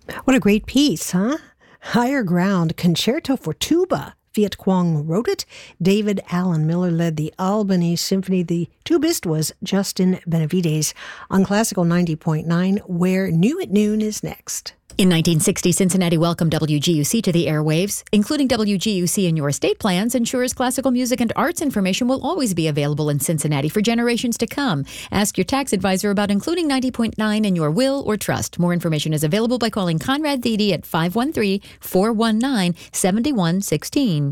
What a great piece, huh? Higher Ground, Concerto for Tuba. Viet Quang wrote it. David Allen Miller led the Albany Symphony. The tubist was Justin Benavides. On Classical 90.9, where New at Noon is next. In 1960, Cincinnati welcomed WGUC to the airwaves. Including WGUC in your estate plans ensures classical music and arts information will always be available in Cincinnati for generations to come. Ask your tax advisor about including 90.9 in your will or trust. More information is available by calling Conrad Thede at 513-419-7116.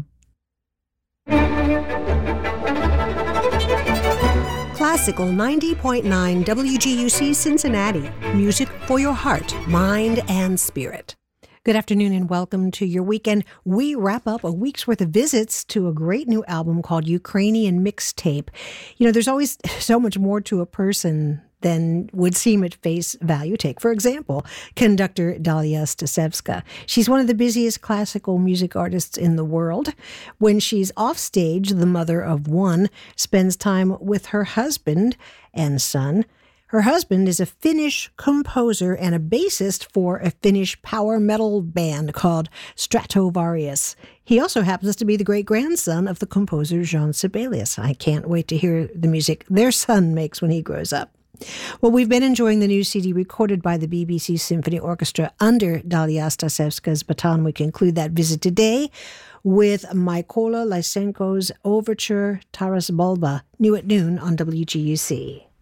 Classical 90.9 WGUC Cincinnati. Music for your heart, mind, and spirit. Good afternoon and welcome to your weekend. We wrap up a week's worth of visits to a great new album called Ukrainian Mixtape. You know, there's always so much more to a person than would seem at face value. Take, for example, conductor Dalia Stasevska. She's one of the busiest classical music artists in the world. When she's off stage, the mother of one spends time with her husband and son. Her husband is a Finnish composer and a bassist for a Finnish power metal band called Stratovarius. He also happens to be the great-grandson of the composer Jean Sibelius. I can't wait to hear the music their son makes when he grows up. Well, we've been enjoying the new CD recorded by the BBC Symphony Orchestra under Dalia Stasevska's baton. We conclude that visit today with Mykola Lysenko's overture Taras Bulba, New at Noon on WGUC.